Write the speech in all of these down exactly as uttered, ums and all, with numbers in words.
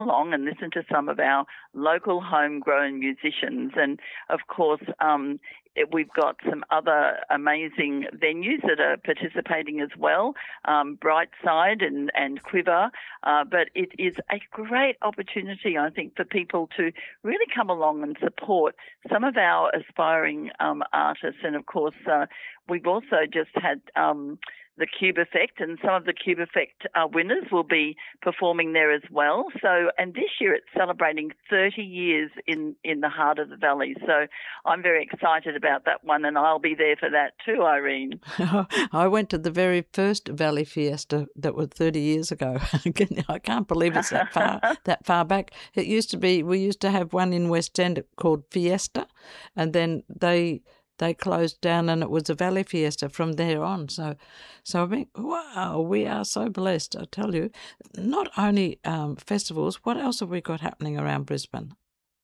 along and listen to some of our local homegrown musicians. And of course, um, it, we've got some other amazing venues that are participating as well, um, Brightside and, and Quiver. Uh, but it is a great opportunity, I think, for people to really come along and support some of our aspiring um, artists. And of course, uh, we've also just had um, the Cube Effect, and some of the Cube Effect uh, winners will be performing there as well. So, and this year it's celebrating thirty years in, in the heart of the valley. So I'm very excited about that one, and I'll be there for that too, Irene. I went to the very first Valley Fiesta that was thirty years ago. I can't believe it's that far that far back. It used to be, we used to have one in West End called Fiesta, and then they they closed down and it was a Valley Fiesta from there on. So, so I mean, wow, we are so blessed, I tell you. Not only um, festivals, what else have we got happening around Brisbane?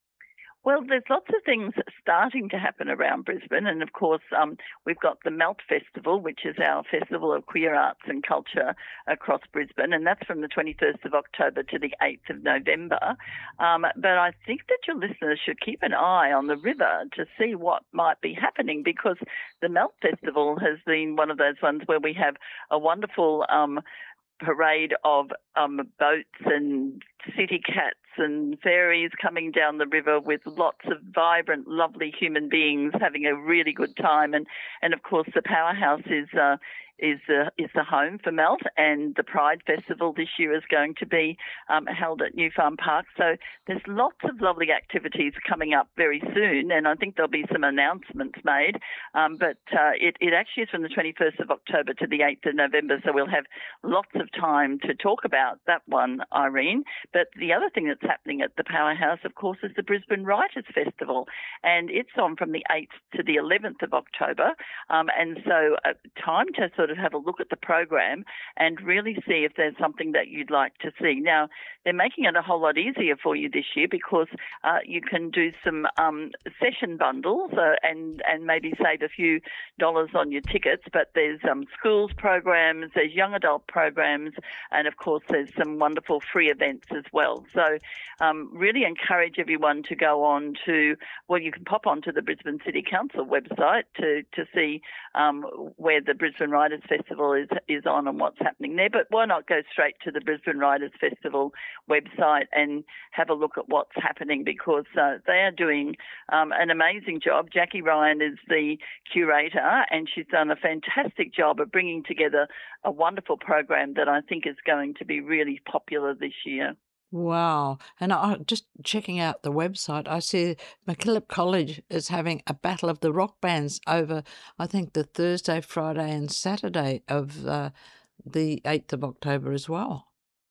Well, there's lots of things starting to happen around Brisbane, and of course um, we've got the Melt Festival, which is our festival of queer arts and culture across Brisbane, and that's from the twenty-first of October to the eighth of November. Um, but I think that your listeners should keep an eye on the river to see what might be happening, because the Melt Festival has been one of those ones where we have a wonderful um, parade of um, boats and city cats and ferries coming down the river with lots of vibrant, lovely human beings having a really good time. And, and of course, the Powerhouse is uh, is uh, is the home for Melt, and the Pride Festival this year is going to be um, held at New Farm Park. So there's lots of lovely activities coming up very soon, and I think there'll be some announcements made. Um, but uh, it, it actually is from the twenty-first of October to the eighth of November, so we'll have lots of time to talk about that one, Irene. But the other thing that's happening at the Powerhouse, of course, is the Brisbane Writers Festival, and it's on from the eighth to the eleventh of October. Um, and so uh, time to sort of have a look at the program and really see if there's something that you'd like to see. Now, they're making it a whole lot easier for you this year, because uh, you can do some um, session bundles uh, and, and maybe save a few dollars on your tickets, but there's um, schools programs, there's young adult programs, and of course there's some wonderful free events as well. So um, really encourage everyone to go on to, well, you can pop onto the Brisbane City Council website to, to see um, where the Brisbane Writers Festival is, is on and what's happening there. But why not go straight to the Brisbane Writers Festival website and have a look at what's happening, because uh, they are doing um, an amazing job. Jackie Ryan is the curator, and she's done a fantastic job of bringing together a wonderful program that I think is going to be really popular this year. Wow. And I just checking out the website, I see MacKillop College is having a battle of the rock bands over, I think, the Thursday, Friday and Saturday of uh, the eighth of October as well.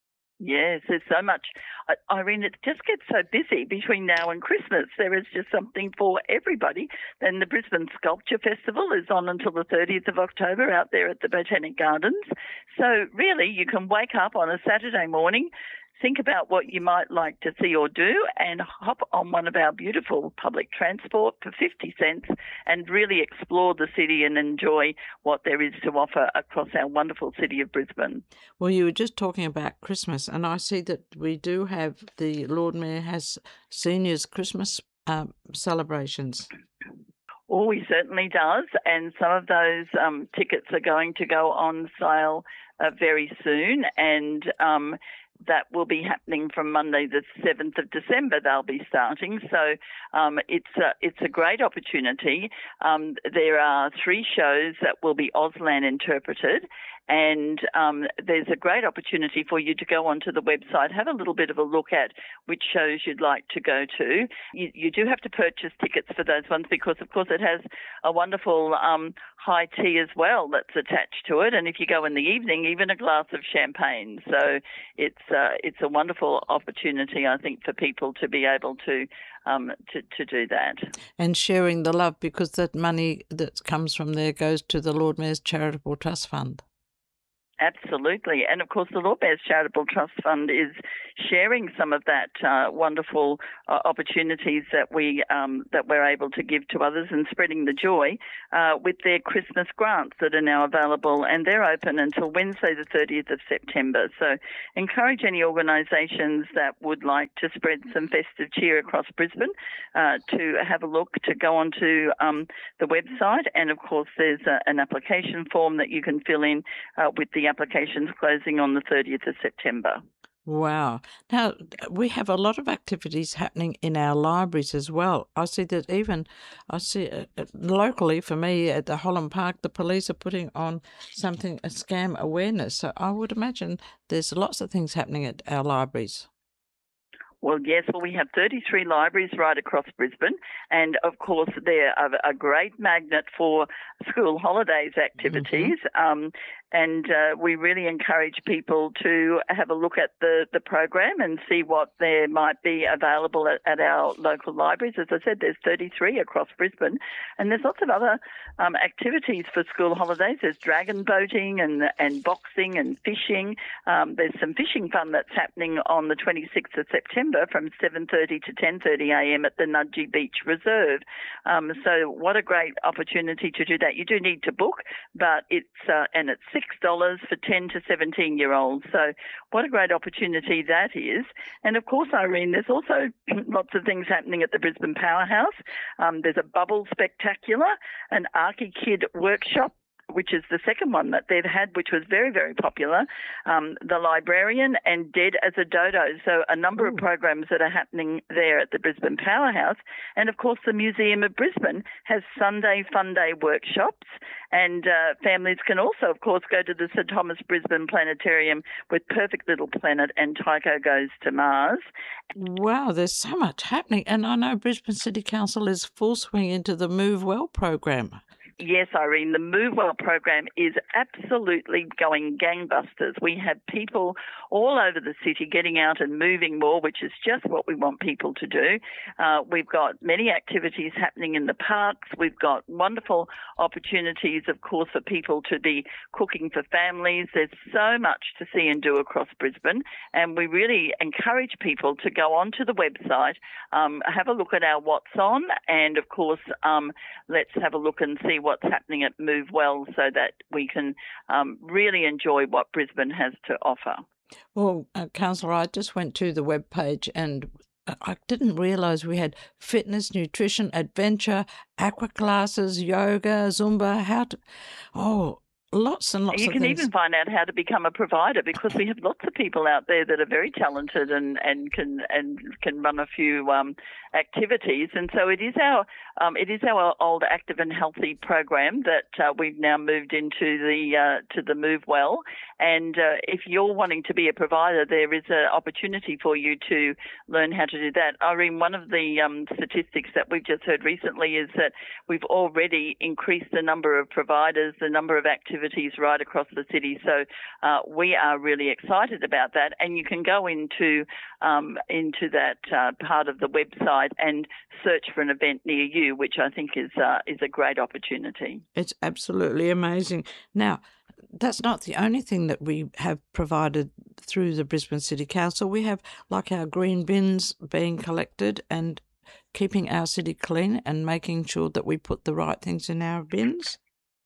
Yes, there's so much. Irene, it just gets so busy between now and Christmas. There is just something for everybody. Then the Brisbane Sculpture Festival is on until the thirtieth of October out there at the Botanic Gardens. So really, you can wake up on a Saturday morning, think about what you might like to see or do, and hop on one of our beautiful public transport for fifty cents and really explore the city and enjoy what there is to offer across our wonderful city of Brisbane. Well, you were just talking about Christmas, and I see that we do have, the Lord Mayor has seniors Christmas um, celebrations. Oh, he certainly does, and some of those um, tickets are going to go on sale uh, very soon, and um, that will be happening from Monday the seventh of December. They'll be starting. So um, it's, a, it's a great opportunity. Um, there are three shows that will be Auslan interpreted, and um, there's a great opportunity for you to go onto the website, have a little bit of a look at which shows you'd like to go to. You, you do have to purchase tickets for those ones because, of course, it has a wonderful um, high tea as well that's attached to it. And if you go in the evening, even a glass of champagne. So it's uh, it's a wonderful opportunity, I think, for people to be able to um, to, to do that. And sharing the love, because that money that comes from there goes to the Lord Mayor's Charitable Trust Fund. Absolutely. And of course, the Lord Mayor's Charitable Trust Fund is sharing some of that uh, wonderful uh, opportunities that, we, um, that we're able to give to others and spreading the joy uh, with their Christmas grants that are now available, and they're open until Wednesday the thirtieth of September. So encourage any organisations that would like to spread some festive cheer across Brisbane uh, to have a look, to go onto um, the website. And of course, there's a, an application form that you can fill in uh, with the applications closing on the thirtieth of September. Wow. Now, we have a lot of activities happening in our libraries as well. I see that even, I see uh, locally for me at the Holland Park, the police are putting on something, a scam awareness. So I would imagine there's lots of things happening at our libraries. Well, yes, well, we have thirty-three libraries right across Brisbane, and of course they're a, a great magnet for school holidays activities. Mm-hmm. Um, and uh, we really encourage people to have a look at the, the program and see what there might be available at, at our local libraries. As I said, there's thirty-three across Brisbane, and there's lots of other um, activities for school holidays. There's dragon boating and and boxing and fishing. Um, there's some fishing fun that's happening on the twenty-sixth of September from seven thirty to ten thirty a m at the Nudgee Beach Reserve. Um, so what a great opportunity to do that. You do need to book, but it's uh, and it's six dollars for ten to seventeen year olds. So what a great opportunity that is. And of course, Irene, there's also lots of things happening at the Brisbane Powerhouse. Um, there's a bubble spectacular, an Archie Kid workshop, which is the second one that they've had, which was very, very popular, um, The Librarian and Dead as a Dodo. So a number Ooh. of programs that are happening there at the Brisbane Powerhouse. And, of course, the Museum of Brisbane has Sunday Fun Day workshops, and uh, families can also, of course, go to the Sir Thomas Brisbane Planetarium with Perfect Little Planet and Tycho Goes to Mars. Wow, there's so much happening. And I know Brisbane City Council is full swing into the Move Well program. Yes, Irene, the Move Well program is absolutely going gangbusters. We have people all over the city getting out and moving more, which is just what we want people to do. Uh, we've got many activities happening in the parks. We've got wonderful opportunities, of course, for people to be cooking for families. There's so much to see and do across Brisbane, and we really encourage people to go onto the website, um, have a look at our What's On, and, of course, um, let's have a look and see what's happening at Move Well so that we can um, really enjoy what Brisbane has to offer. Well, uh, Councillor, I just went to the webpage and I didn't realise we had fitness, nutrition, adventure, aqua classes, yoga, Zumba, how to... Oh, lots and lots you of can things. Even find out how to become a provider, because we have lots of people out there that are very talented and, and can and can run a few um, activities. And so it is our um, it is our old Active and Healthy program that uh, we've now moved into the uh, to the Move Well. And uh, if you're wanting to be a provider, there is an opportunity for you to learn how to do that. Irene, one of the um, statistics that we've just heard recently is that we've already increased the number of providers, the number of activities right across the city. So uh, we are really excited about that. And you can go into um, into that uh, part of the website and search for an event near you, which I think is uh, is a great opportunity. It's absolutely amazing. Now, that's not the only thing that we have provided through the Brisbane City Council. We have like our green bins being collected and keeping our city clean and making sure that we put the right things in our bins.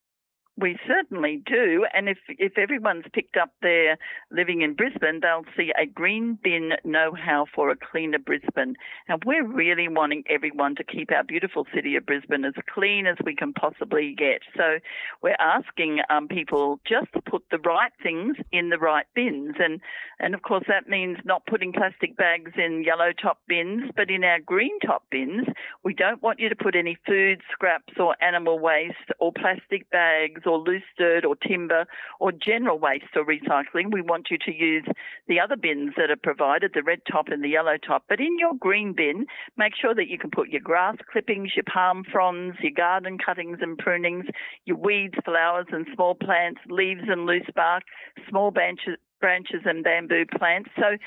We certainly do, and if if everyone's picked up their living in Brisbane, they'll see a green bin know-how for a cleaner Brisbane. And we're really wanting everyone to keep our beautiful city of Brisbane as clean as we can possibly get. So we're asking um, people just to put the right things in the right bins. And, and of course, that means not putting plastic bags in yellow top bins, but in our green top bins, we don't want you to put any food scraps or animal waste or plastic bags or loose dirt or timber or general waste or recycling. We want you to use the other bins that are provided, the red top and the yellow top. But in your green bin, make sure that you can put your grass clippings, your palm fronds, your garden cuttings and prunings, your weeds, flowers and small plants, leaves and loose bark, small branches, branches and bamboo plants. So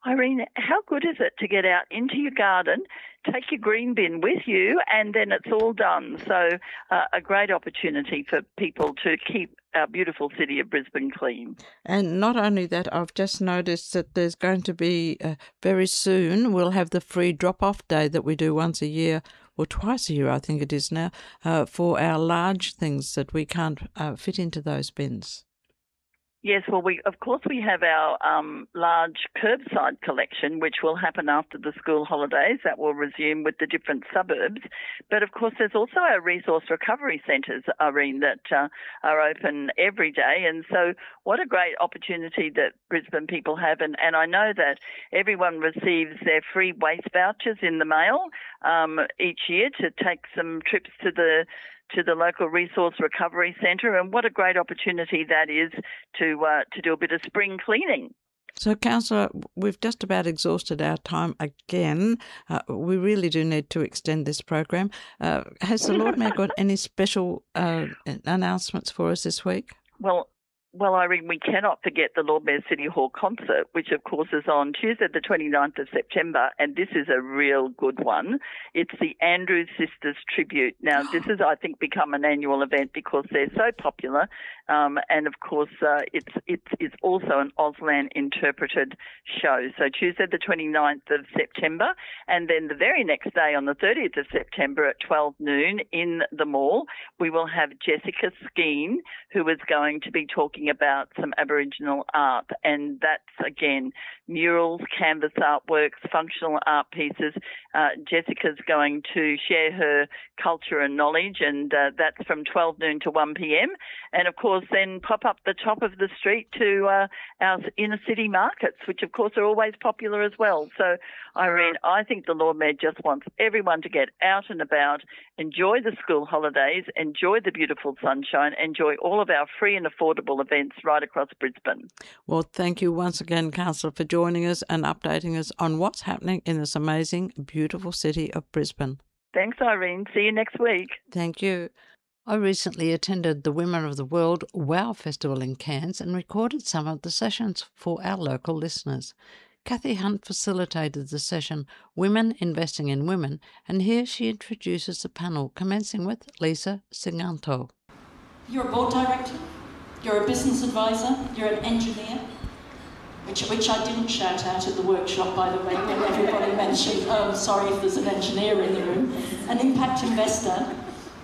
Irene, how good is it to get out into your garden, take your green bin with you, and then it's all done? So uh, a great opportunity for people to keep our beautiful city of Brisbane clean. And not only that, I've just noticed that there's going to be, uh, very soon, we'll have the free drop-off day that we do once a year, or twice a year, I think it is now, uh, for our large things that we can't uh, fit into those bins. Yes, well, we of course we have our um, large curbside collection, which will happen after the school holidays. That will resume with the different suburbs. But of course, there's also our resource recovery centres, Irene, that uh, are open every day. And so, what a great opportunity that Brisbane people have. And, and I know that everyone receives their free waste vouchers in the mail um, each year to take some trips to the to the local resource recovery centre, and what a great opportunity that is to uh, to do a bit of spring cleaning. So, Councillor, we've just about exhausted our time again. Uh, we really do need to extend this program. Uh, has the Lord Mayor got any special uh, announcements for us this week? Well, Well, Irene, we cannot forget the Lord Mayor City Hall concert, which of course is on Tuesday the twenty-ninth of September, and this is a real good one. It's the Andrews Sisters Tribute. Now, this has, I think, become an annual event because they're so popular, um, and of course, uh, it's, it's, it's also an Auslan interpreted show. So Tuesday the twenty-ninth of September, and then the very next day on the thirtieth of September at twelve noon in the mall, we will have Jessica Skeen, who is going to be talking about some Aboriginal art, and that's again murals, canvas artworks, functional art pieces. Uh, Jessica's going to share her culture and knowledge, and uh, that's from twelve noon to one p.m. And of course, then pop up the top of the street to uh, our inner city markets, which of course are always popular as well. So, Irene, I think the Lord Mayor just wants everyone to get out and about, enjoy the school holidays, enjoy the beautiful sunshine, enjoy all of our free and affordable events right across Brisbane. Well, thank you once again, Councillor, for joining us and updating us on what's happening in this amazing, beautiful city of Brisbane. Thanks, Irene. See you next week. Thank you. I recently attended the Women of the World WOW Festival in Cairns and recorded some of the sessions for our local listeners. Kathy Hunt facilitated the session Women Investing in Women, and here she introduces the panel, commencing with Lisa Siganto. You're a board director, you're a business advisor, you're an engineer, which, which I didn't shout out at the workshop, by the way, when everybody mentioned, oh, I'm sorry if there's an engineer in the room, an impact investor,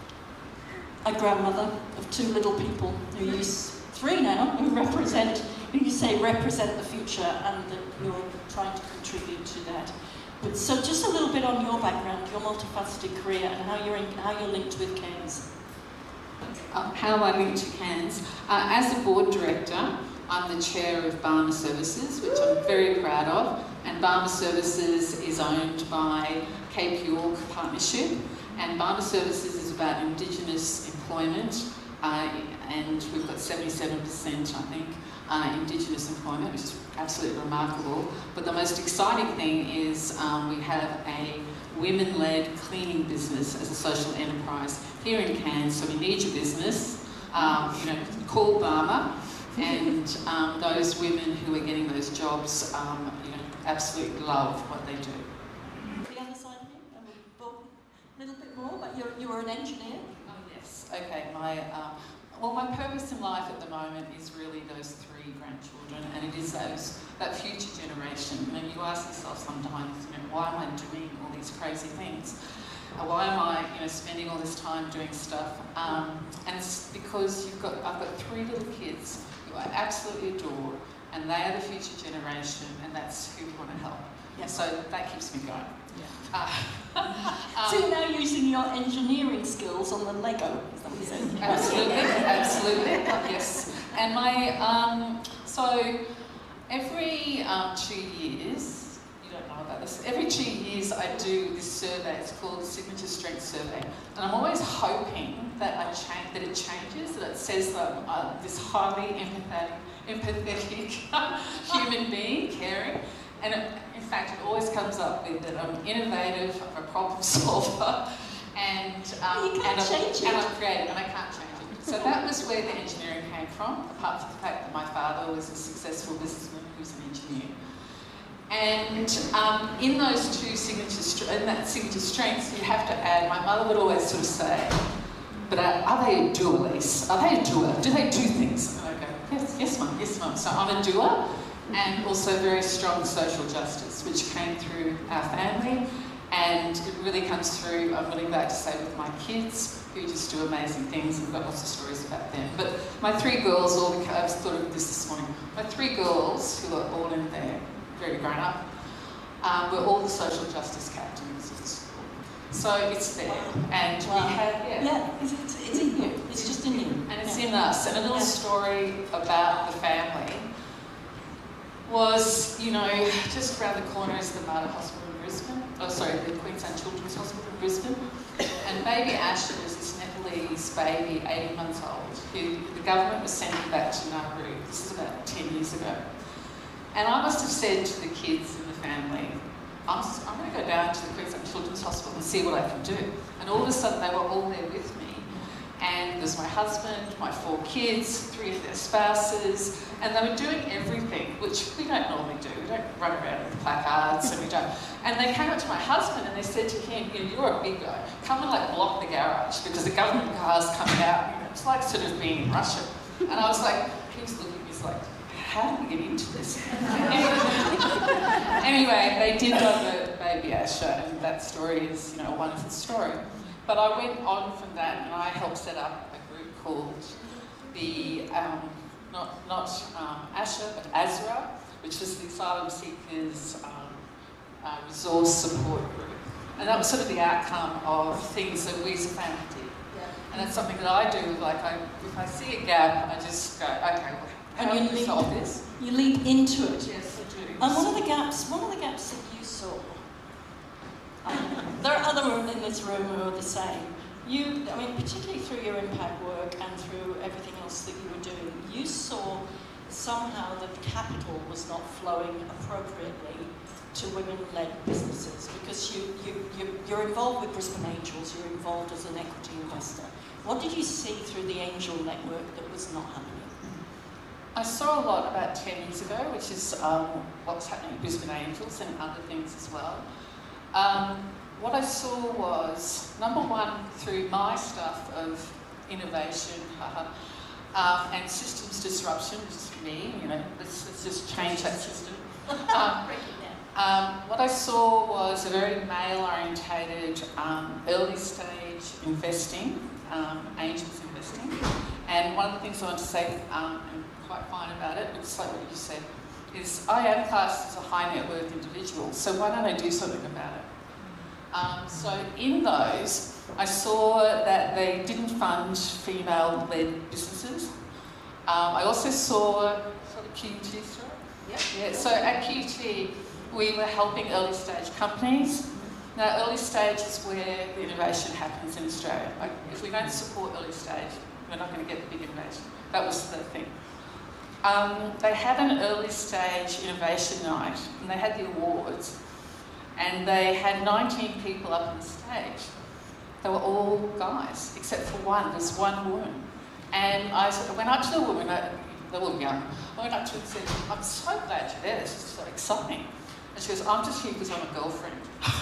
a grandmother of two little people who you, three now, who represent, who you say represent the future, and that you're trying to contribute to that. But so just a little bit on your background, your multifaceted career, and how you're, in, how you're linked with Cairns. Uh, how I linked to Cairns. Uh, as a board director, I'm the chair of Barmer Services, which I'm very proud of, and Barmer Services is owned by Cape York Partnership, and Barmer Services is about Indigenous employment, uh, and we've got seventy-seven percent, I think, uh, Indigenous employment, which is absolutely remarkable. But the most exciting thing is um, we have a women-led cleaning business as a social enterprise here in Cairns. So we need your business, um, you know, call Barmer, and um, those women who are getting those jobs, um, you know, absolutely love what they do. The other side of you, a little bit more, but you're, you're an engineer. Oh yes, okay. My um, well, my purpose in life at the moment is really those three grandchildren, and it is those that future generation. You know, you ask yourself sometimes, you know, why am I doing all these crazy things? Uh, why am I, you know, spending all this time doing stuff? Um, and it's because you've got, I've got three little kids who I absolutely adore, and they are the future generation, and that's who we want to help. Yeah. So that keeps me going. Yeah. Uh, so you're now using your engineering skills on the Lego, is that what you're saying? Absolutely, absolutely, yes. And my, um, so every um, two years, you don't know about this, every two years I do this survey, it's called the Signature Strength Survey, and I'm always hoping that I change, that it changes, that it says that I'm uh, this highly empathetic, empathetic human being, caring, and it, in fact it always comes up with that I'm innovative, I'm a problem solver, and, um, you can't and, I'm, change it. and I'm creative, and I can't change it. So that was where the engineering came from, apart from the fact that my father was a successful businessman who's an engineer. And um, in those two signature, in that signature strengths, you have to add, my mother would always sort of say, but uh, are they a doer, Lise? Are they a doer? Do they do things? And I go, yes, yes, mum, yes, mum. So I'm a doer, and also very strong social justice, which came through our family, and it really comes through, I'm really glad to say, with my kids, who just do amazing things, and we've got lots of stories about them. But my three girls, all the, I thought of this this morning, my three girls, who are all in there, very grown up, um, were all the social justice captains at school. So it's there, and Wow. we had, yeah. Yeah, it's, it's, it's in you. It's just in you. And it's Yeah. in us. And a little Yeah. story about the family was, you know, just around the corner is the Mater Hospital in Brisbane. Oh, sorry, the Queensland Children's Hospital in Brisbane. And baby Asher was this Nepalese baby, eighteen months old, who the government was sending back to Nauru. This is about ten years ago. And I must have said to the kids in the family, I'm, just, I'm going to go down to the Queensland Children's Hospital and see what I can do. And all of a sudden, they were all there with me. And there's my husband, my four kids, three of their spouses, and they were doing everything, which we don't normally do. We don't run around with placards, and we don't. And they came up to my husband and they said to him, you know, you're a big guy. Come and like block the garage because the government car's coming out. You know, it's like sort of being in Russia. And I was like, he was looking, he's like, how did we get into this? Anyway, they did divert baby Asher, and that story is, you know, a wonderful story. But I went on from that, and I helped set up a group called the, um, not, not um, Asher, but Azra, which was the Asylum Seekers um, uh, Resource Support Group. And that was sort of the outcome of things that we as a family did. Yeah. And that's something that I do, like, I, if I see a gap, I just go, okay, well, how And do you we lead- solve this? You lead into it. Yes, I do. And one of the gaps, one of the gaps that you saw, um, there are other women in this room who are the same. You, I mean, particularly through your impact work and through everything else that you were doing, you saw somehow that capital was not flowing appropriately to women-led businesses because you, you, you, you're involved with Brisbane Angels, you're involved as an equity investor. What did you see through the angel network that was not happening? I saw a lot about ten years ago, which is um, what's happening at Brisbane Angels and other things as well. Um, what I saw was, number one, through my stuff of innovation um, and systems disruption, which is me, you know, let's, let's just change that system. Um, um, what I saw was a very male-orientated, um, early-stage investing, um, angels investing. And one of the things I want to say, um, and quite fine about it, it's like what you said, is I am classed as a high net worth individual, so why don't I do something about it? Um, so in those, I saw that they didn't fund female-led businesses. Um, I also saw, sort of Q U T story? Yeah. Yeah. So at Q U T, we were helping early stage companies. Now, early stage is where the innovation happens in Australia. Like, if we don't support early stage, we're not going to get the big innovation. That was the thing. Um, they had an early stage innovation night, and they had the awards, and they had nineteen people up on the stage. They were all guys, except for one. There's one woman. And I sort of went up to the woman, I, they were young, I went up to her and said, I'm so glad you're there, this is so exciting. And she goes, I'm just here because I'm a girlfriend.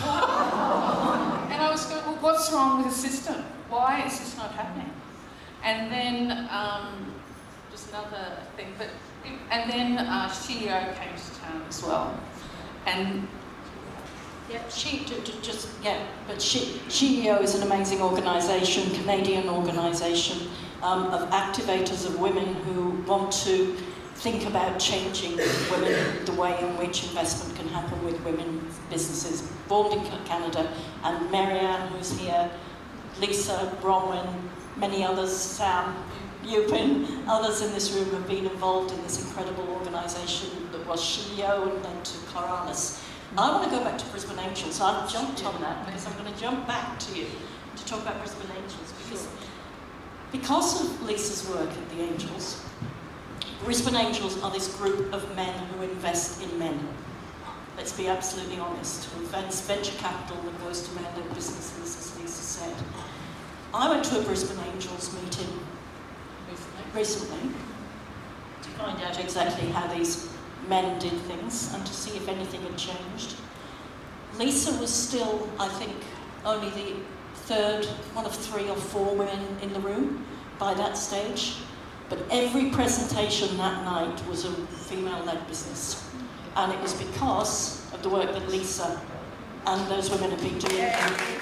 And I was going, well, what's wrong with the system? Why is this not happening? And then, um, just another thing, but, and then uh, C E O came to town as well. And Yeah, she d- d- just yeah, but she C E O is an amazing organisation, Canadian organisation um, of activators of women who want to think about changing women, the way in which investment can happen with women businesses. Born in Canada, and Marianne, who's here, Lisa, Bronwyn, many others, Sam, Yupin, others in this room have been involved in this incredible organisation that was C E O and then to Coralis. I want to go back to Brisbane Angels, so I've jumped on that because I'm going to jump back to you to talk about Brisbane Angels because, because of Lisa's work at the Angels, Brisbane Angels are this group of men who invest in men. Let's be absolutely honest. Who invest venture capital that goes to men-led businesses, as Lisa said. I went to a Brisbane Angels meeting recently to find out exactly how these men did things and to see if anything had changed. Lisa was still, I think, only the third, one of three or four women in the room by that stage. But every presentation that night was a female-led business. And it was because of the work that Lisa and those women have been doing. Yeah.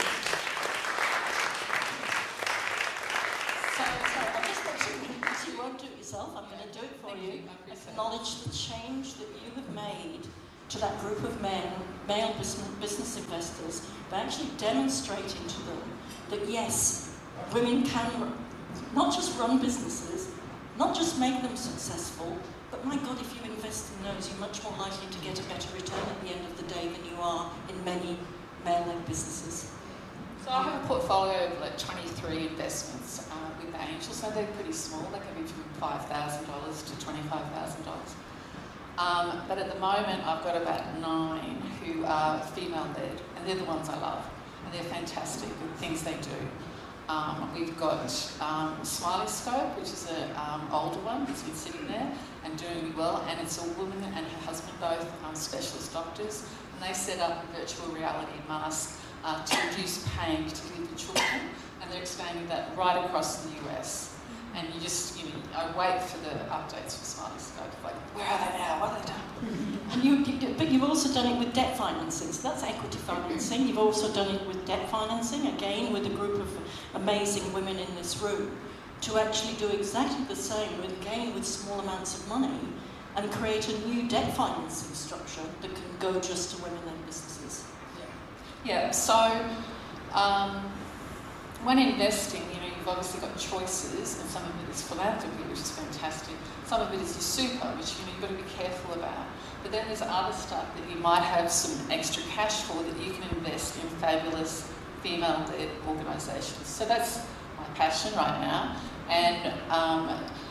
So, so I just want to, you won't do it yourself, I'm going to do it for Thank you. you. Acknowledge the change that you have made to that group of men, male business, business investors, by actually demonstrating to them that yes, women can not just run businesses, not just make them successful, but my God, if you invest in those, you're much more likely to get a better return at the end of the day than you are in many male-led businesses. So I have a portfolio of like twenty-three investments uh, with the angels, so they're pretty small. They can be from five thousand dollars to twenty-five thousand dollars. Um, but at the moment, I've got about nine who are female-led, and they're the ones I love, and they're fantastic with things they do. Um, we've got um, Smiley Scope, which is an um, older one that's been sitting there and doing really well, and it's a woman and her husband, both um, specialist doctors, and they set up a virtual reality mask uh, to reduce pain, particularly for children, and they're expanding that right across the U S. And you just, you know, I wait for the updates from Smiley Scope, like, where are they now? What have they done? And you, you, but you've also done it with debt financing, so that's equity financing. You've also done it with debt financing, again, with a group of amazing women in this room, to actually do exactly the same, with, again, with small amounts of money, and create a new debt financing structure that can go just to women-led businesses. Yeah, yeah. So um, when investing, you know, you've obviously got choices, and some of it is philanthropy, which is fantastic. Some of it is your super, which, you know, you've got to be careful about. But then there's other stuff that you might have some extra cash for that you can invest in fabulous female-led organisations. So that's my passion right now. And um,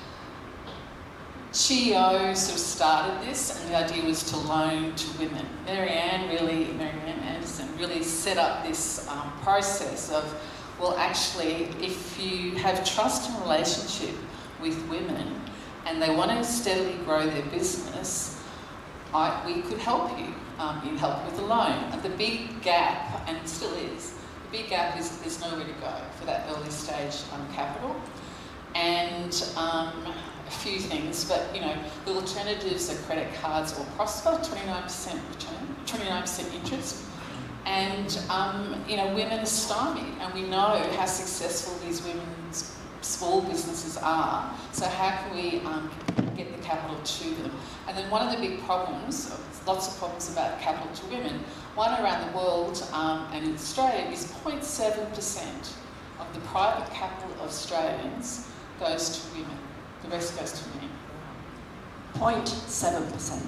G E O sort of started this, and the idea was to loan to women. Marianne really, Marianne Anderson really set up this um, process of, well, actually, if you have trust and relationship with women and they want to steadily grow their business, I, we could help you. Um, you help with a loan. And the big gap, and it still is, the big gap is there's nowhere to go for that early stage um, capital. And um, a few things, but you know, the alternatives are credit cards or Prosper, twenty-nine percent return, twenty-nine percent interest. And um, you know, women are stymied, and we know how successful these women's small businesses are. So how can we um, get the capital to them? And then one of the big problems, lots of problems about capital to women, one around the world um, and in Australia is zero point seven percent of the private capital of Australians goes to women. The rest goes to men. zero point seven percent.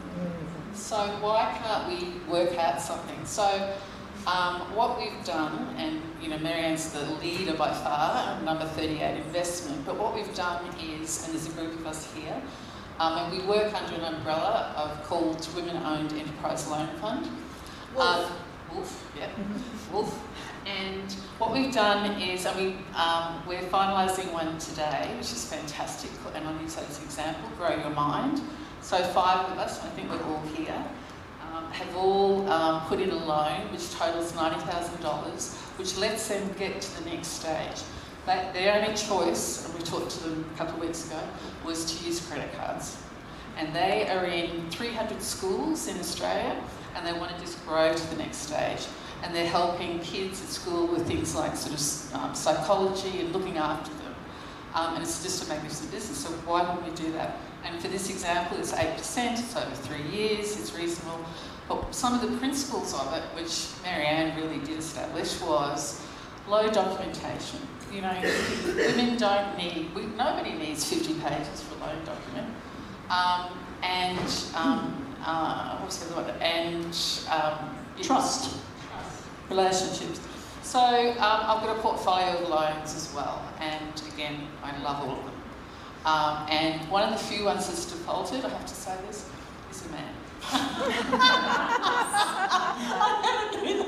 So why can't we work out something? So um, what we've done, and you know, Marianne's the leader by far, number thirty-eight investment, but what we've done is, and there's a group of us here, um, and we work under an umbrella of called Women-Owned Enterprise Loan Fund. Wolf. Um, Wolf, yeah, Wolf. And what we've done is, and we, um, we're finalising one today, which is fantastic, and I'll use that as an example, Grow Your Mind. So five of us, I think we're all here, um, have all um, put in a loan which totals ninety thousand dollars, which lets them get to the next stage. But their only choice, and we talked to them a couple of weeks ago, was to use credit cards. And they are in three hundred schools in Australia, and they want to just grow to the next stage. And they're helping kids at school with things like sort of um, psychology and looking after them. Um, and it's just a magnificent business, so why wouldn't we do that? And for this example, it's eight percent, it's over three years, it's reasonable. But some of the principles of it, which Marianne really did establish, was low documentation. You know, women don't need, we, nobody needs fifty pages for a loan document. Um, and, um, uh, what's the other one? And um, Trust. Relationships. So um, I've got a portfolio of loans as well, and again, I love all of them. Um, and one of the few ones that's defaulted, I have to say this, is a man. I never knew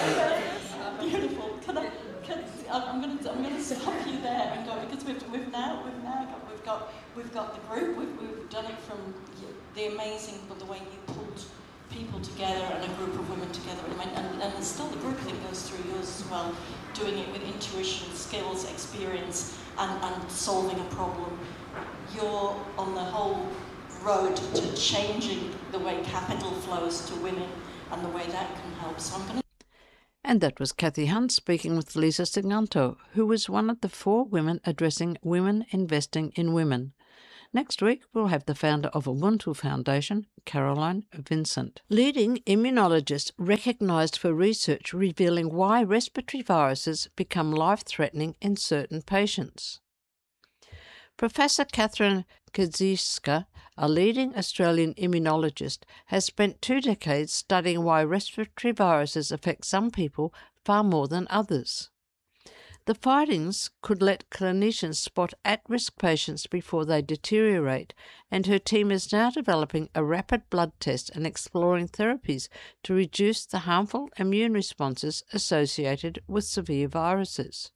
that. Beautiful. Can I, can, I'm going to I'm going to stop you there and go, because we've, we've now now we've now got we've got we've got the group. We've, we've done it from the amazing, but the way you pulled people together and a group of women together, and, and, and still the group thing goes through yours as well. Doing it with intuition, skills, experience, and, and solving a problem. You're on the whole road to changing the way capital flows to women and the way that can help. So I'm going to. And that was Kathy Hunt speaking with Lisa Siganto, who was one of the four women addressing women investing in women. Next week, we'll have the founder of Ubuntu Foundation, Caroline Vincent. Leading immunologists recognised for research revealing why respiratory viruses become life-threatening in certain patients. Professor Catherine Kedzierska, a leading Australian immunologist, has spent two decades studying why respiratory viruses affect some people far more than others. The findings could let clinicians spot at-risk patients before they deteriorate, and her team is now developing a rapid blood test and exploring therapies to reduce the harmful immune responses associated with severe viruses.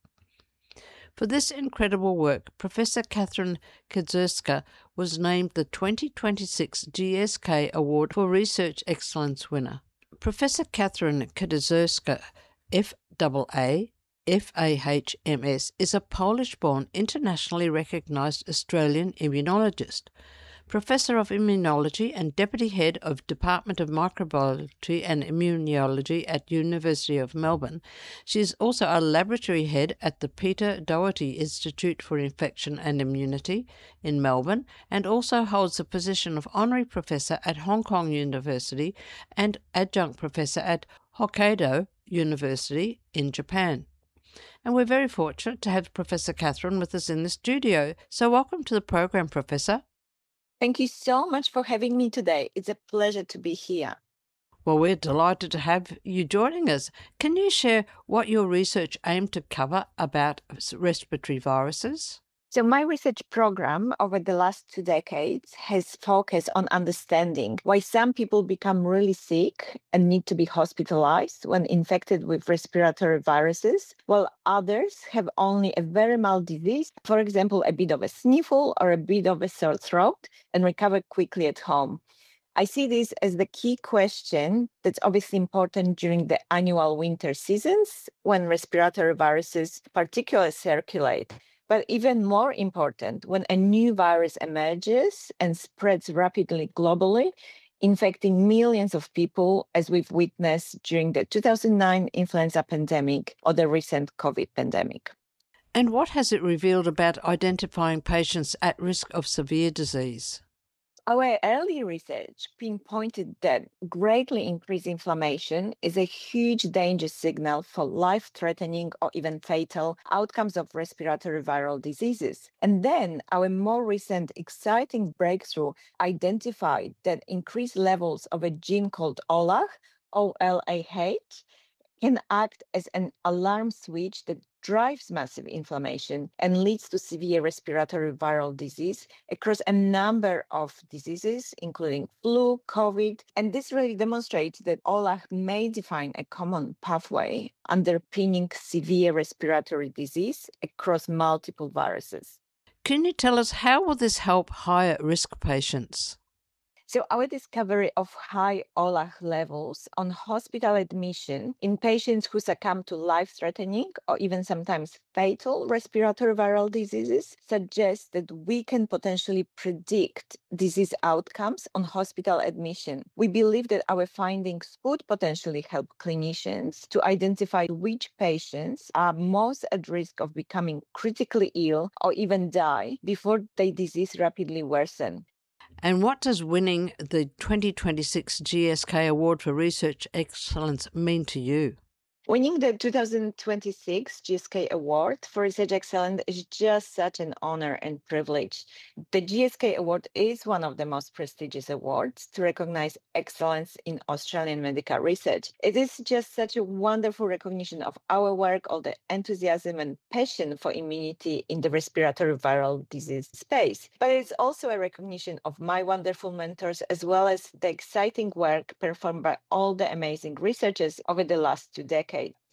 For this incredible work, Professor Catherine Kedzierska was named the twenty twenty-six G S K Award for Research Excellence winner. Professor Catherine Kedzierska, F A A, F A H M S, is a Polish-born, internationally recognised Australian immunologist, Professor of Immunology and Deputy Head of Department of Microbiology and Immunology at University of Melbourne. She is also a Laboratory Head at the Peter Doherty Institute for Infection and Immunity in Melbourne, and also holds the position of Honorary Professor at Hong Kong University and Adjunct Professor at Hokkaido University in Japan. And we're very fortunate to have Professor Catherine with us in the studio. So welcome to the program, Professor. Thank you so much for having me today. It's a pleasure to be here. Well, we're delighted to have you joining us. Can you share what your research aimed to cover about respiratory viruses? So my research program over the last two decades has focused on understanding why some people become really sick and need to be hospitalized when infected with respiratory viruses, while others have only a very mild disease, for example, a bit of a sniffle or a bit of a sore throat, and recover quickly at home. I see this as the key question that's obviously important during the annual winter seasons when respiratory viruses particularly circulate. But even more important, when a new virus emerges and spreads rapidly globally, infecting millions of people, as we've witnessed during the two thousand nine influenza pandemic or the recent COVID pandemic. And what has it revealed about identifying patients at risk of severe disease? Our early research pinpointed that greatly increased inflammation is a huge danger signal for life-threatening or even fatal outcomes of respiratory viral diseases. And then our more recent exciting breakthrough identified that increased levels of a gene called O L A H, O L A H, can act as an alarm switch that drives massive inflammation and leads to severe respiratory viral disease across a number of diseases, including flu, COVID. And this really demonstrates that O L A H may define a common pathway underpinning severe respiratory disease across multiple viruses. Can you tell us how will this help higher risk patients? So our discovery of high O L A H levels on hospital admission in patients who succumb to life-threatening or even sometimes fatal respiratory viral diseases suggests that we can potentially predict disease outcomes on hospital admission. We believe that our findings could potentially help clinicians to identify which patients are most at risk of becoming critically ill or even die before their disease rapidly worsens. And what does winning the twenty twenty-six G S K Award for Research Excellence mean to you? Winning the two thousand twenty-six G S K Award for Research Excellence is just such an honor and privilege. The G S K Award is one of the most prestigious awards to recognize excellence in Australian medical research. It is just such a wonderful recognition of our work, all the enthusiasm and passion for immunity in the respiratory viral disease space. But it's also a recognition of my wonderful mentors, as well as the exciting work performed by all the amazing researchers over the last two decades.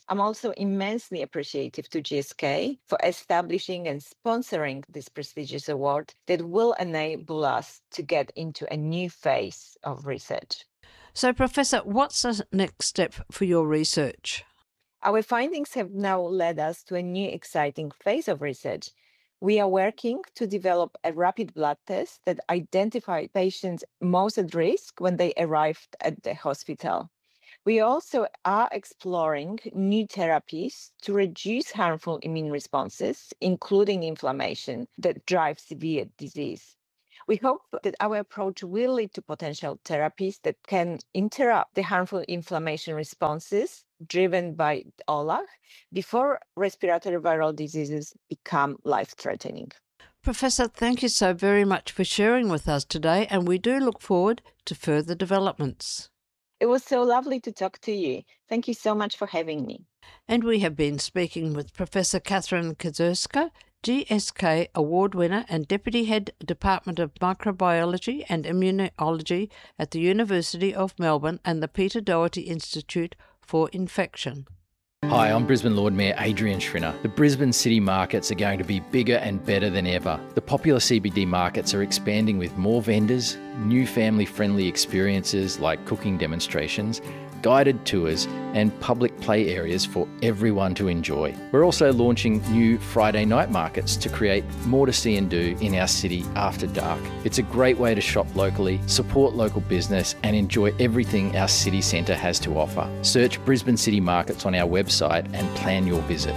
I'm also immensely appreciative to G S K for establishing and sponsoring this prestigious award that will enable us to get into a new phase of research. So, Professor, what's the next step for your research? Our findings have now led us to a new exciting phase of research. We are working to develop a rapid blood test that identifies patients most at risk when they arrived at the hospital. We also are exploring new therapies to reduce harmful immune responses, including inflammation, that drive severe disease. We hope that our approach will lead to potential therapies that can interrupt the harmful inflammation responses driven by O L A before respiratory viral diseases become life-threatening. Professor, thank you so very much for sharing with us today, and we do look forward to further developments. It was so lovely to talk to you. Thank you so much for having me. And we have been speaking with Professor Catherine Kazurska, G S K Award winner and Deputy Head Department of Microbiology and Immunology at the University of Melbourne and the Peter Doherty Institute for Infection. Hi, I'm Brisbane Lord Mayor Adrian Schrinner. The Brisbane city markets are going to be bigger and better than ever. The popular C B D markets are expanding with more vendors, new family-friendly experiences like cooking demonstrations, guided tours and public play areas for everyone to enjoy. We're also launching new Friday night markets to create more to see and do in our city after dark. It's a great way to shop locally, support local business and enjoy everything our city centre has to offer. Search Brisbane City Markets on our website and plan your visit.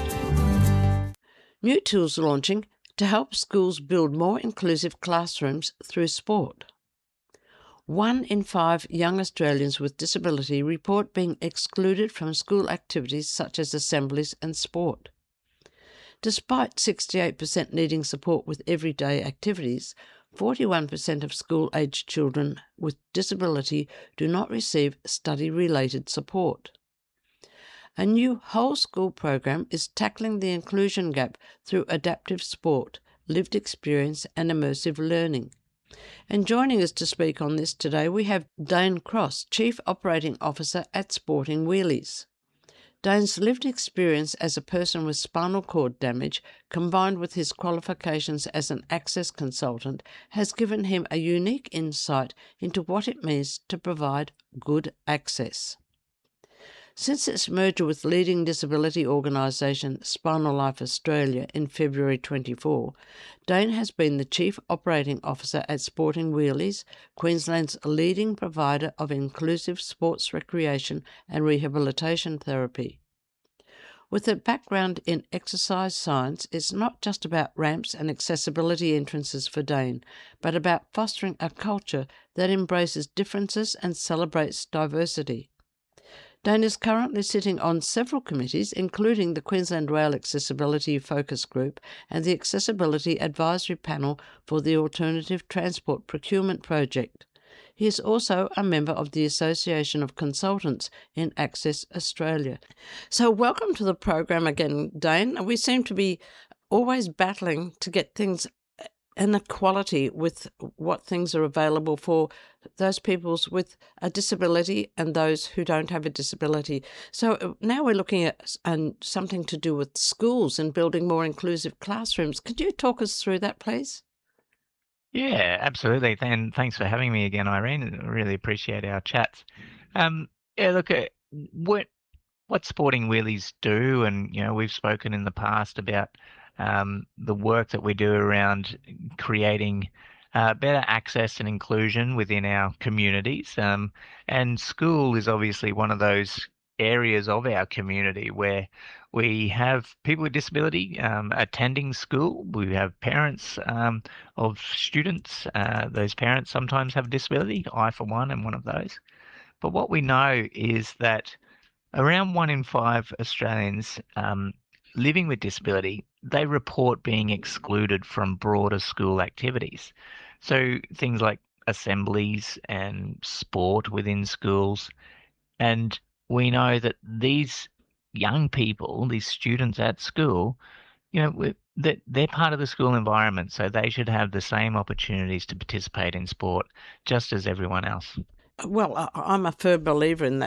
New tools launching to help schools build more inclusive classrooms through sport. One in five young Australians with disability report being excluded from school activities such as assemblies and sport. Despite sixty-eight percent needing support with everyday activities, forty-one percent of school-aged children with disability do not receive study-related support. A new whole school program is tackling the inclusion gap through adaptive sport, lived experience and immersive learning. And joining us to speak on this today, we have Dane Cross, Chief Operating Officer at Sporting Wheelies. Dane's lived experience as a person with spinal cord damage, combined with his qualifications as an access consultant, has given him a unique insight into what it means to provide good access. Since its merger with leading disability organisation Spinal Life Australia in February twenty-four, Dane has been the Chief Operating Officer at Sporting Wheelies, Queensland's leading provider of inclusive sports recreation and rehabilitation therapy. With a background in exercise science, it's not just about ramps and accessibility entrances for Dane, but about fostering a culture that embraces differences and celebrates diversity. Dane is currently sitting on several committees, including the Queensland Rail Accessibility Focus Group and the Accessibility Advisory Panel for the Alternative Transport Procurement Project. He is also a member of the Association of Consultants in Access Australia. So welcome to the program again, Dane. We seem to be always battling to get things inequality with what things are available for those peoples with a disability and those who don't have a disability. So now we're looking at um, something to do with schools and building more inclusive classrooms. Could you talk us through that, please? Yeah, absolutely. And thanks for having me again, Irene. I really appreciate our chats. Um, yeah, look, at what what Sporting Wheelies do, and you know, we've spoken in the past about Um, the work that we do around creating uh, better access and inclusion within our communities. Um, and school is obviously one of those areas of our community where we have people with disability um, attending school. We have parents um, of students. Uh, those parents sometimes have a disability. I, for one, am one of those. But what we know is that around one in five Australians um, living with disability, they report being excluded from broader school activities. So things like assemblies and sport within schools. And we know that these young people, these students at school, you know, that they're part of the school environment, so they should have the same opportunities to participate in sport just as everyone else. Well, I'm a firm believer in that.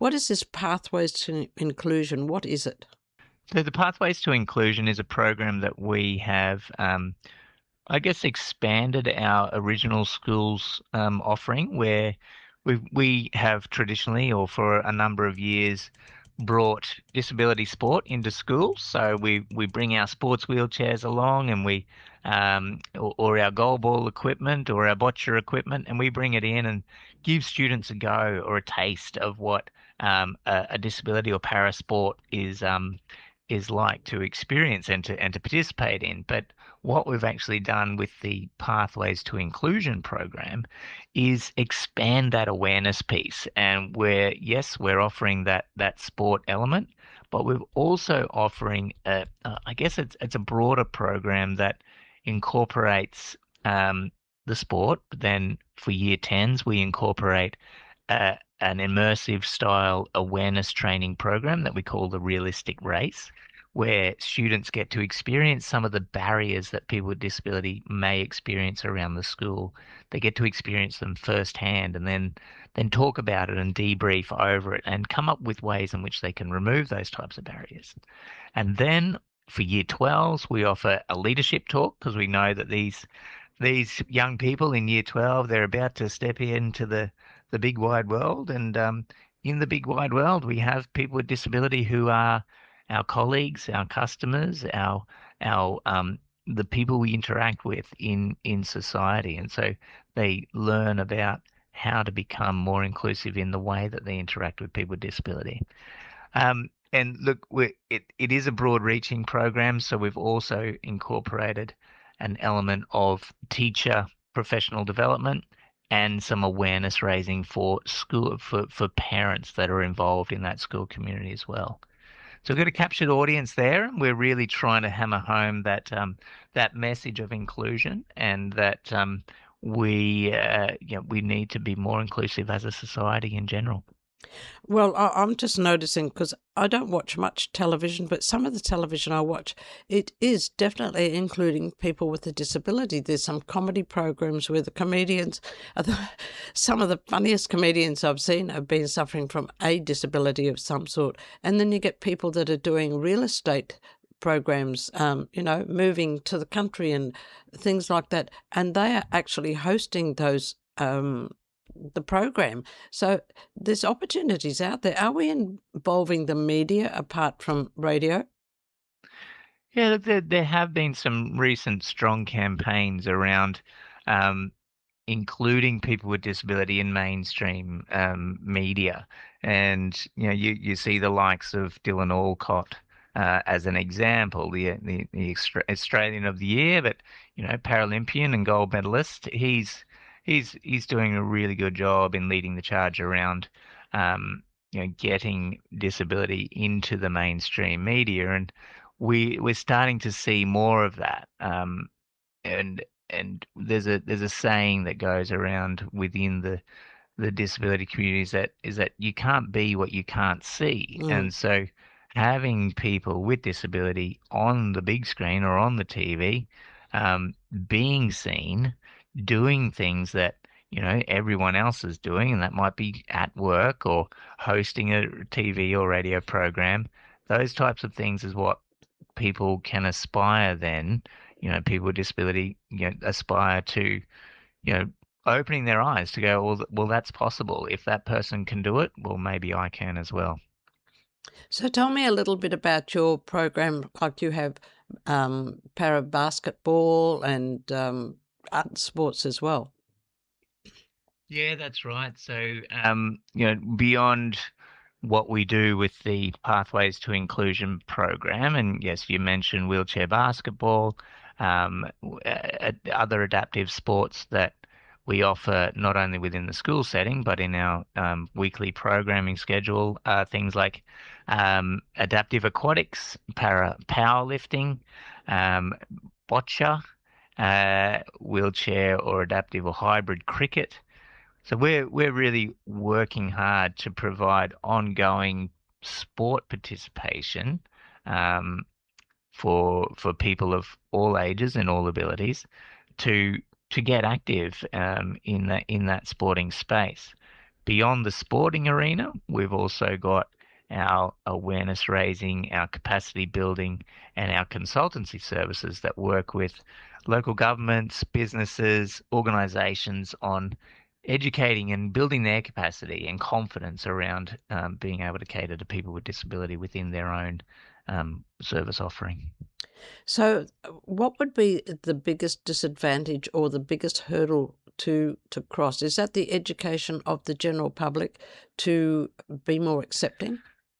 What is this Pathways to Inclusion? What is it? So the Pathways to Inclusion is a program that we have, um, I guess, expanded our original schools um, offering, where we we have traditionally, or for a number of years, brought disability sport into schools. So we, we bring our sports wheelchairs along, and we um, or, or our goalball equipment or our boccia equipment, and we bring it in and give students a go or a taste of what um, a, a disability or para sport is um, is like to experience and to and to participate in. But what we've actually done with the Pathways to Inclusion program is expand that awareness piece. And we're, yes, we're offering that that sport element, but we're also offering, a, uh, I guess it's it's a broader program that incorporates um, the sport. But then for year tens, we incorporate uh, an immersive style awareness training program that we call the Realistic Race, where students get to experience some of the barriers that people with disability may experience around the school. They get to experience them firsthand, and then then talk about it and debrief over it and come up with ways in which they can remove those types of barriers. And then for year twelves, we offer a leadership talk, because we know that these these young people in year twelve, they're about to step into the the big wide world. And um, in the big wide world, we have people with disability who are our colleagues, our customers, our our um, the people we interact with in in society. And so they learn about how to become more inclusive in the way that they interact with people with disability. Um, and look, we're, it it is a broad-reaching program, so we've also incorporated an element of teacher professional development and some awareness raising for school for, for parents that are involved in that school community as well. So we've got a captured audience there, and we're really trying to hammer home that um, that message of inclusion, and that um, we uh, you know, we need to be more inclusive as a society in general. Well, I, I'm just noticing, because I don't watch much television, but some of the television I watch, it is definitely including people with a disability. There's some comedy programs where the comedians, are the, some of the funniest comedians I've seen have been suffering from a disability of some sort. And then you get people that are doing real estate programs, um, you know, moving to the country and things like that. And they are actually hosting those um the program. So there's opportunities out there. Are we involving the media apart from radio? Yeah, look, there, there have been some recent strong campaigns around um, including people with disability in mainstream um, media. And, you know, you, you see the likes of Dylan Alcott uh, as an example, the, the, the Australian of the Year, but, you know, Paralympian and gold medalist. He's He's he's doing a really good job in leading the charge around, um, you know, getting disability into the mainstream media, and we we're starting to see more of that. Um, and and there's a there's a saying that goes around within the the disability communities that is that you can't be what you can't see, Mm. and so having people with disability on the big screen or on the T V, um, being seen, doing things that, you know, everyone else is doing, and that might be at work or hosting a T V or radio program. Those types of things is what people can aspire then, you know, people with disability, you know, aspire to, you know, opening their eyes to go, well, well, that's possible. If that person can do it, well, maybe I can as well. So tell me a little bit about your program. Like, you have um, para basketball and um, art sports as well. Yeah, that's right. So, um, you know, beyond what we do with the Pathways to Inclusion program, and yes, you mentioned wheelchair basketball, um, uh, other adaptive sports that we offer not only within the school setting, but in our um, weekly programming schedule, uh, things like um, adaptive aquatics, para powerlifting, um, boccia, uh, wheelchair or adaptive or hybrid cricket. So we're we're really working hard to provide ongoing sport participation um, for for people of all ages and all abilities to to get active um, in that in that sporting space, beyond the sporting arena, we've also got our awareness raising, our capacity building, and our consultancy services that work with local governments, businesses, organisations on educating and building their capacity and confidence around um, being able to cater to people with disability within their own um, service offering. So, uh, what would be the biggest disadvantage or the biggest hurdle to to cross? Is that the education of the general public to be more accepting?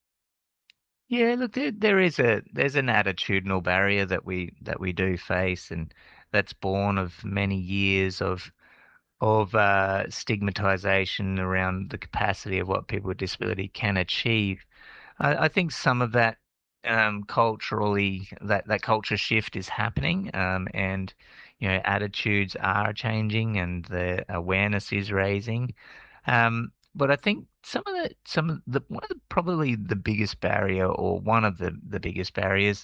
Yeah, look, there, there is a there's an attitudinal barrier that we that we do face, and that's born of many years of of uh, stigmatization around the capacity of what people with disability can achieve. I, I think some of that um, culturally, that, that culture shift is happening, um, and you know attitudes are changing, and the awareness is raising. Um, but I think some of the some of the one of the probably the biggest barrier, or one of the the biggest barriers,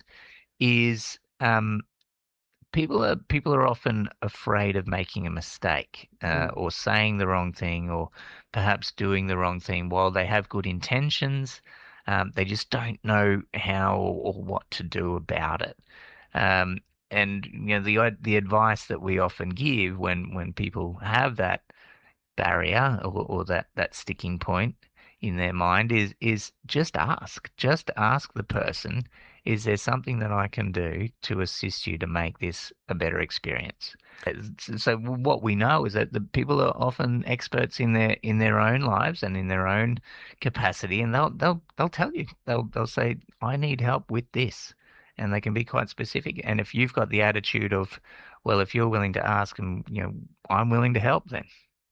is um, people are people are often afraid of making a mistake, uh, Mm. or saying the wrong thing, or perhaps doing the wrong thing. While they have good intentions, um, they just don't know how or what to do about it. Um, and you know the ad- the advice that we often give when when people have that barrier, or, or that that sticking point in their mind is is just ask just ask the person, is there something that I can do to assist you to make this a better experience? It's- so what we know is that the people are often experts in their in their own lives and in their own capacity, and they'll they'll they'll tell you, they'll they'll say, I need help with this, and they can be quite specific. And if you've got the attitude of, well, if you're willing to ask, and you know I'm willing to help, then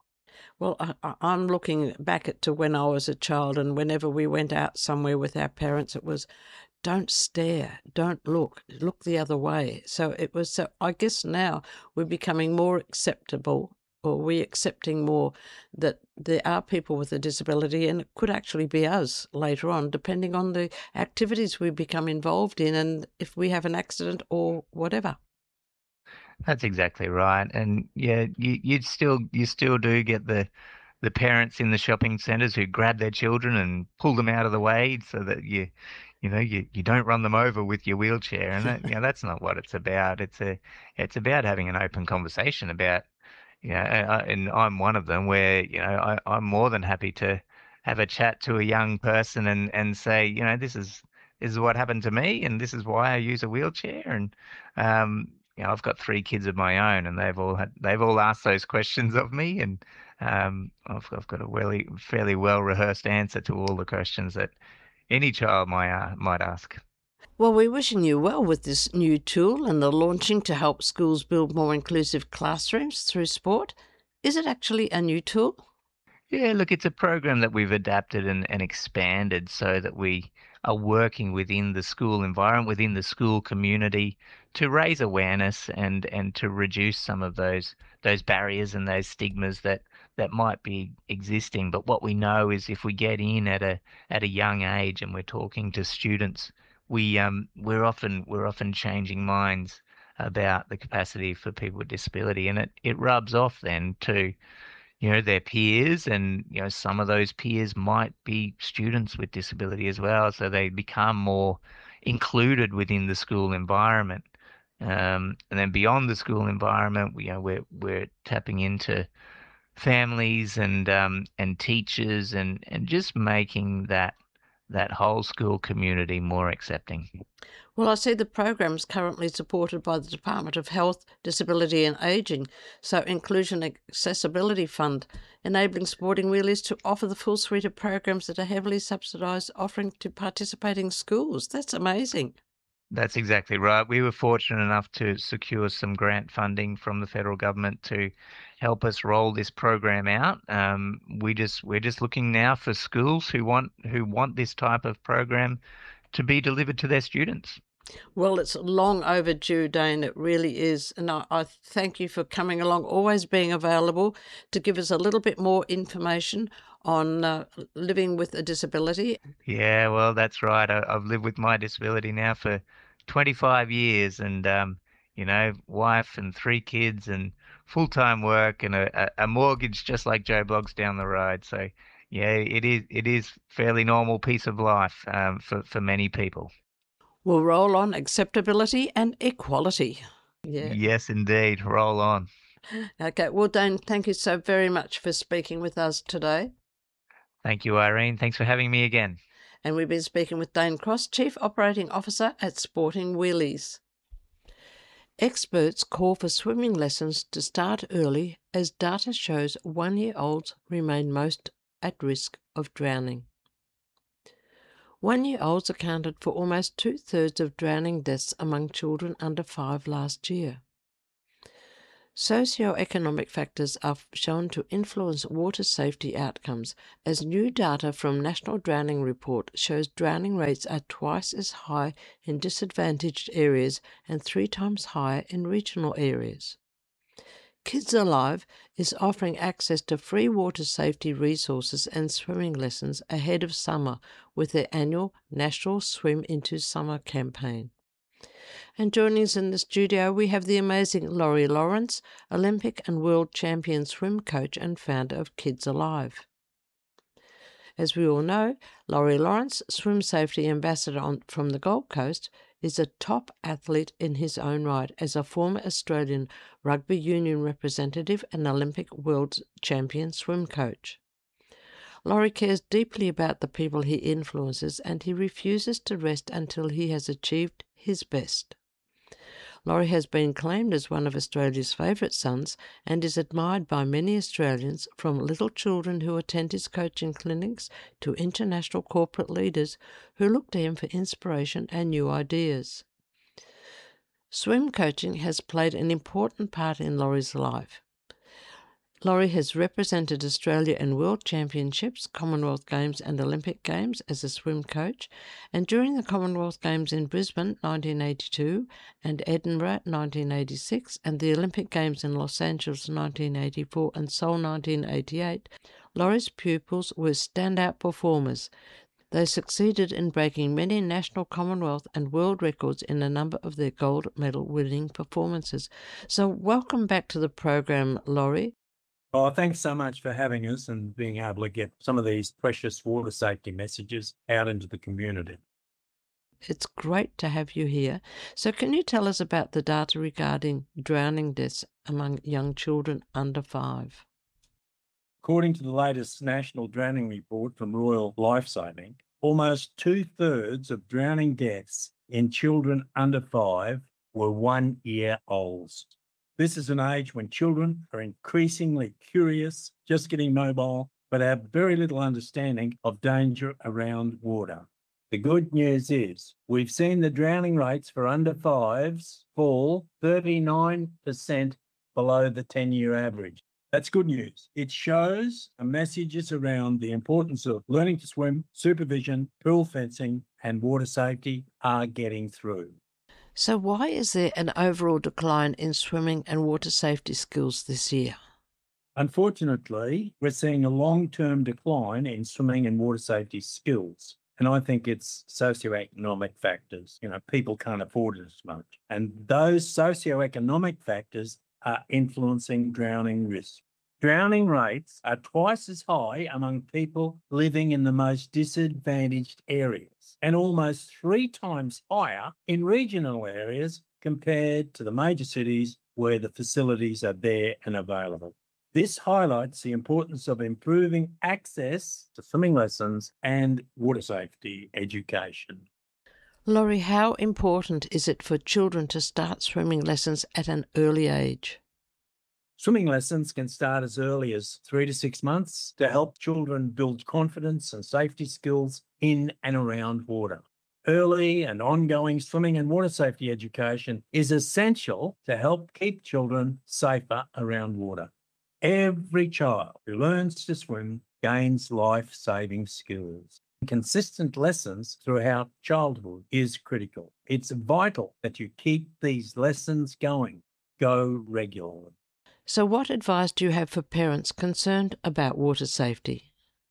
Well, I, I- I'm looking back at to when I was a child, and whenever we went out somewhere with our parents, it was don't stare, don't look, look the other way. So it was. So I guess now we're becoming more acceptable, or we're accepting more that there are people with a disability, and it could actually be us later on, depending on the activities we become involved in, and if we have an accident or whatever. that's exactly right. And yeah, you you still you still do get the the parents in the shopping centres who grab their children and pull them out of the way so that you you know you, you don't run them over with your wheelchair. And that, you know that's not what it's about. It's a it's about having an open conversation about, you know, and, I- and I'm one of them where, you know, I, I'm more than happy to have a chat to a young person and, and say, you know, this is this is what happened to me, and this is why I use a wheelchair. And um, you know, I've got three kids of my own, and they've all had they've all asked those questions of me, and um, I've I've got a really fairly well rehearsed answer to all the questions that any child might uh, might ask. Well, we're wishing you well with this new tool and the launching to help schools build more inclusive classrooms through sport. Is it actually a new tool? Yeah, look, it's a program that we've adapted and, and expanded so that we are working within the school environment, within the school community, to raise awareness and and to reduce some of those those barriers and those stigmas that that might be existing. But what we know is if we get in at a at a young age and we're talking to students, we um we're often we're often changing minds about the capacity for people with disability, and it it rubs off then to, you know, their peers, and you know some of those peers might be students with disability as well, so they become more included within the school environment. Um, and then beyond the school environment, we, you know, we're we're tapping into families and um, and teachers, and and just making that that whole school community more accepting. Well, I see the program is currently supported by the Department of Health, Disability and Ageing, so Inclusion Accessibility Fund, enabling sporting wheelies to offer the full suite of programs that are heavily subsidised, offering to participating schools. That's amazing. That's exactly right. We were fortunate enough to secure some grant funding from the federal government to help us roll this program out. Um, we just we're just looking now for schools who want who want this type of program to be delivered to their students. Well, it's long overdue, Dane. It really is. And I, I thank you for coming along, always being available to give us a little bit more information on uh, living with a disability. Yeah, well, that's right. I, I've lived with my disability now for twenty-five years, and um, you know, wife and three kids and full-time work and a, a a mortgage just like Joe Bloggs down the road. So, yeah, it is it is fairly normal piece of life um, for for many people. We'll roll on acceptability and equality. Yeah. Yes, indeed. Roll on. Okay. Well, Dane, thank you so very much for speaking with us today. Thank you, Irene. Thanks for having me again. And we've been speaking with Dane Cross, Chief Operating Officer at Sporting Wheelies. Experts call for swimming lessons to start early as data shows one-year-olds remain most at risk of drowning. One-year-olds accounted for almost two-thirds of drowning deaths among children under five last year. Socio-economic factors are shown to influence water safety outcomes, as new data from National Drowning Report shows drowning rates are twice as high in disadvantaged areas and three times higher in regional areas. Kids Alive is offering access to free water safety resources and swimming lessons ahead of summer with their annual National Swim Into Summer campaign. And joining us in the studio, we have the amazing Laurie Lawrence, Olympic and world champion swim coach and founder of Kids Alive. As we all know, Laurie Lawrence, swim safety ambassador on, from the Gold Coast, is a top athlete in his own right as a former Australian rugby union representative and Olympic world champion swim coach. Laurie cares deeply about the people he influences, and he refuses to rest until he has achieved his best. Laurie has been claimed as one of Australia's favourite sons and is admired by many Australians, from little children who attend his coaching clinics to international corporate leaders who look to him for inspiration and new ideas. Swim coaching has played an important part in Laurie's life. Laurie has represented Australia in World Championships, Commonwealth Games and Olympic Games as a swim coach, and during the Commonwealth Games in Brisbane nineteen eighty-two and Edinburgh nineteen eighty-six and the Olympic Games in Los Angeles nineteen eighty-four and Seoul nineteen eighty-eight, Laurie's pupils were standout performers. They succeeded in breaking many national, Commonwealth and world records in a number of their gold medal winning performances. So welcome back to the program, Laurie. Oh, thanks so much for having us and being able to get some of these precious water safety messages out into the community. It's great to have you here. So can you tell us about the data regarding drowning deaths among young children under five? According to the latest National Drowning Report from Royal Lifesaving, almost two-thirds of drowning deaths in children under five were one-year-olds. This is an age when children are increasingly curious, just getting mobile, but have very little understanding of danger around water. The good news is we've seen the drowning rates for under fives fall thirty-nine percent below the ten-year average. That's good news. It shows the messages around the importance of learning to swim, supervision, pool fencing, and water safety are getting through. So why is there an overall decline in swimming and water safety skills this year? Unfortunately, we're seeing a long-term decline in swimming and water safety skills. And I think it's socioeconomic factors. You know, people can't afford it as much. And those socioeconomic factors are influencing drowning risk. Drowning rates are twice as high among people living in the most disadvantaged areas and almost three times higher in regional areas compared to the major cities where the facilities are there and available. This highlights the importance of improving access to swimming lessons and water safety education. Laurie, how important is it for children to start swimming lessons at an early age? Swimming lessons can start as early as three to six months to help children build confidence and safety skills in and around water. Early and ongoing swimming and water safety education is essential to help keep children safer around water. Every child who learns to swim gains life-saving skills. Consistent lessons throughout childhood is critical. It's vital that you keep these lessons going. Go regularly. So what advice do you have for parents concerned about water safety?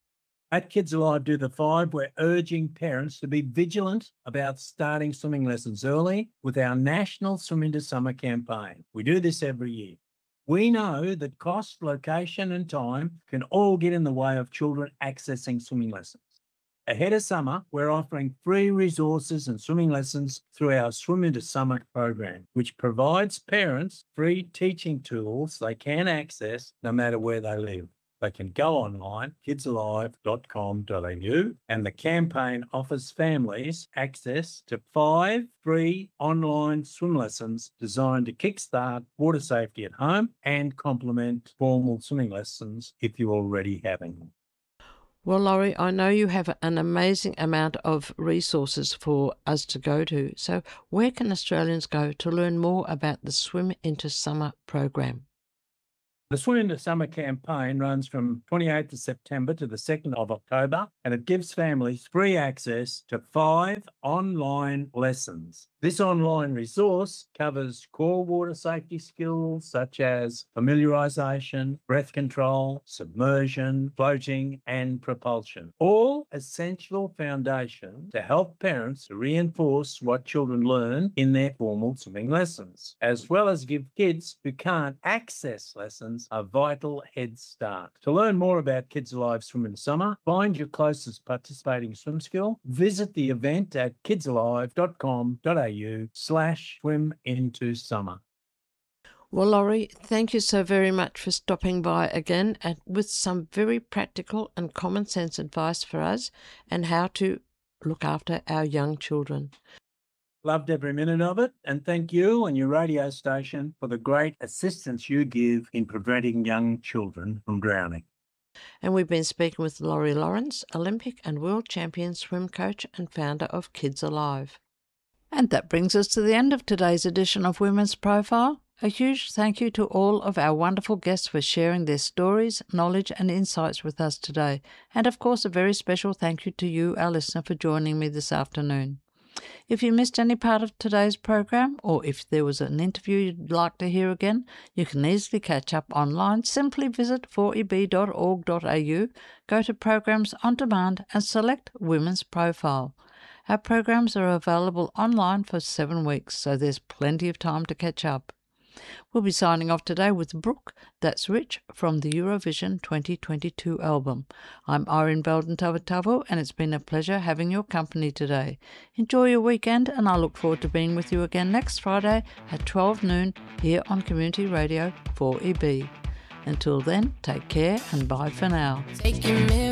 At Kids Alive Do the Five, we're urging parents to be vigilant about starting swimming lessons early with our National Swim Into Summer campaign. We do this every year. We know that cost, location and time can all get in the way of children accessing swimming lessons. Ahead of summer, we're offering free resources and swimming lessons through our Swim Into Summer program, which provides parents free teaching tools they can access no matter where they live. They can go online, kids alive dot com dot a u, and the campaign offers families access to five free online swim lessons designed to kickstart water safety at home and complement formal swimming lessons if you're already having them. Well, Laurie, I know you have an amazing amount of resources for us to go to. So where can Australians go to learn more about the Swim Into Summer program? The Swim Into Summer campaign runs from twenty-eighth of September to the second of October, and it gives families free access to five online lessons. This online resource covers core water safety skills such as familiarisation, breath control, submersion, floating and propulsion. All essential foundation to help parents to reinforce what children learn in their formal swimming lessons, as well as give kids who can't access lessons a vital head start. To learn more about Kids Alive Swim in Summer, find your closest participating swim skill, visit the event at kids alive dot com dot a u slash swim into summer. Well, Laurie, thank you so very much for stopping by again and with some very practical and common sense advice for us and how to look after our young children. Loved every minute of it, and thank you and your radio station for the great assistance you give in preventing young children from drowning. And we've been speaking with Laurie Lawrence, Olympic and world champion swim coach and founder of Kids Alive. And that brings us to the end of today's edition of Women's Profile. A huge thank you to all of our wonderful guests for sharing their stories, knowledge and insights with us today. And of course, a very special thank you to you, our listener, for joining me this afternoon. If you missed any part of today's program, or if there was an interview you'd like to hear again, you can easily catch up online. Simply visit four e b dot org dot a u, go to Programs on Demand and select Women's Profile. Our programs are available online for seven weeks, so there's plenty of time to catch up. We'll be signing off today with Brooke, That's Rich, from the Eurovision twenty twenty-two album. I'm Irene Belden Tavatavo, and it's been a pleasure having your company today. Enjoy your weekend, and I look forward to being with you again next Friday at twelve noon here on Community Radio four E B. Until then, take care and bye for now.